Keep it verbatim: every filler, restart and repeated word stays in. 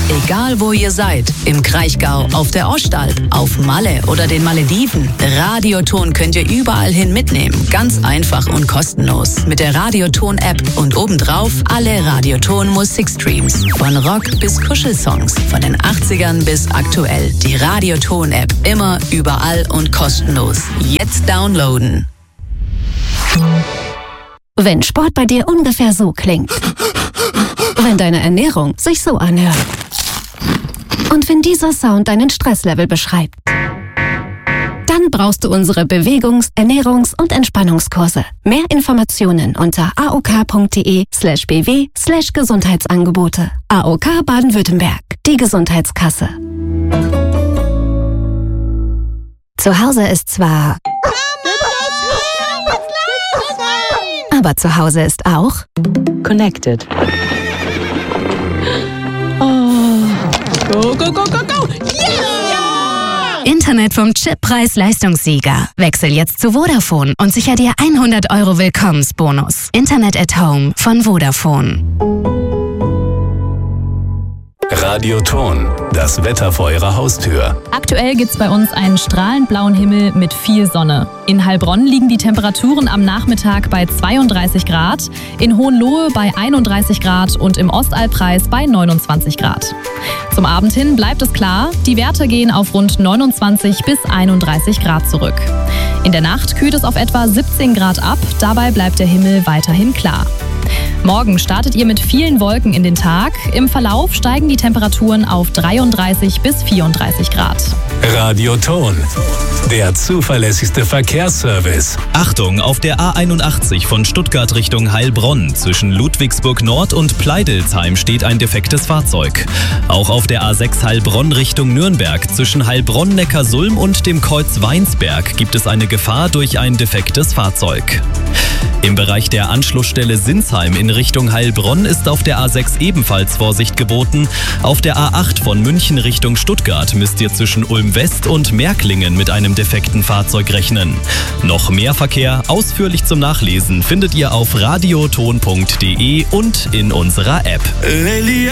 Egal wo ihr seid, im Kraichgau, auf der Ostalb, auf Malle oder den Malediven, Radioton könnt ihr überall hin mitnehmen. Ganz einfach und kostenlos. Mit der Radioton-App und obendrauf alle Radioton-Musikstreams. Von Rock bis Kuschelsongs, von den achtzigern bis aktuell. Die Radioton-App immer, überall und kostenlos. Jetzt downloaden. Wenn Sport bei dir ungefähr so klingt. Wenn deine Ernährung sich so anhört. Und wenn dieser Sound deinen Stresslevel beschreibt. Dann brauchst du unsere Bewegungs-, Ernährungs- und Entspannungskurse. Mehr Informationen unter aok.de slash bw slash Gesundheitsangebote. A O K Baden-Württemberg, die Gesundheitskasse. Zu Hause ist zwar... Aber zu Hause ist auch... Connected. Oh. Go, go, go, go, go! Yeah! Internet vom Chippreis-Leistungssieger. Wechsel jetzt zu Vodafone und sicher dir hundert Euro Willkommensbonus. Internet at Home von Vodafone. Radioton, das Wetter vor Ihrer Haustür. Aktuell gibt's bei uns einen strahlend blauen Himmel mit viel Sonne. In Heilbronn liegen die Temperaturen am Nachmittag bei zweiunddreißig Grad, in Hohenlohe bei einunddreißig Grad und im Ostalbkreis bei neunundzwanzig Grad. Zum Abend hin bleibt es klar, die Werte gehen auf rund neunundzwanzig bis einunddreißig Grad zurück. In der Nacht kühlt es auf etwa siebzehn Grad ab, dabei bleibt der Himmel weiterhin klar. Morgen startet ihr mit vielen Wolken in den Tag. Im Verlauf steigen die Temperaturen auf dreiunddreißig bis vierunddreißig Grad. Radioton, der zuverlässigste Verkehrsservice. Achtung, auf der A einundachtzig von Stuttgart Richtung Heilbronn zwischen Ludwigsburg Nord und Pleidelsheim steht ein defektes Fahrzeug. Auch auf der A sechs Heilbronn Richtung Nürnberg zwischen Heilbronn-Neckarsulm und dem Kreuz Weinsberg gibt es eine Gefahr durch ein defektes Fahrzeug. Im Bereich der Anschlussstelle Sinsheim in Richtung Heilbronn ist auf der A sechs ebenfalls Vorsicht geboten. Auf der A acht von München Richtung Stuttgart müsst ihr zwischen Ulm West und Märklingen mit einem defekten Fahrzeug rechnen. Noch mehr Verkehr, ausführlich zum Nachlesen, findet ihr auf radioton punkt de und in unserer App.